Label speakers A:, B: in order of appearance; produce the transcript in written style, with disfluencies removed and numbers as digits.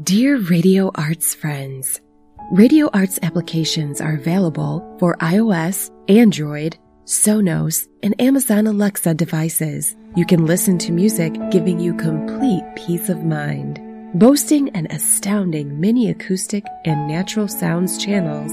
A: Dear Radio Arts friends, Radio Arts applications are available for iOS, Android, Sonos, and Amazon Alexa devices. You can listen to music giving you complete peace of mind. Boasting an astounding mini acoustic and natural sounds channels